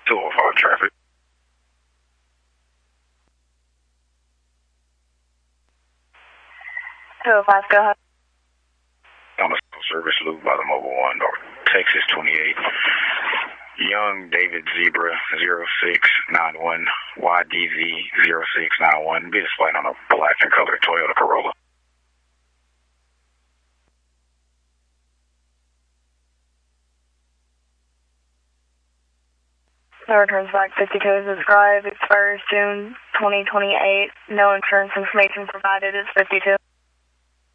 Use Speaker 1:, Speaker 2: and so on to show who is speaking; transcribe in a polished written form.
Speaker 1: 205 traffic.
Speaker 2: 205, go ahead.
Speaker 1: On a service loop by the Mobile One, North Texas 28. Young David Zebra 0691, YDZ 0691. Be displayed on a black and colored Toyota Corolla.
Speaker 2: No returns back 52 is described. Expires June 2028. No insurance information provided is 52.